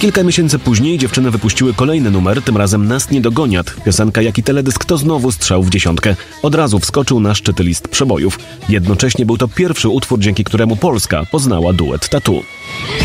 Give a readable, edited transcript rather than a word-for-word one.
Kilka miesięcy później dziewczyny wypuściły kolejny numer, tym razem Nas nie dogoniat. Piosenka jak i teledysk to znowu strzał w dziesiątkę. Od razu wskoczył na szczyty list przebojów. Jednocześnie był to pierwszy utwór, dzięki któremu Polska poznała duet Tattoo.